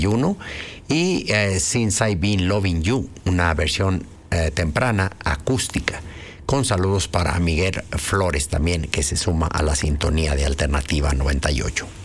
y Since I've Been Loving You, una versión temprana acústica. Con saludos para Miguel Flores también, que se suma a la sintonía de Alternativa 98.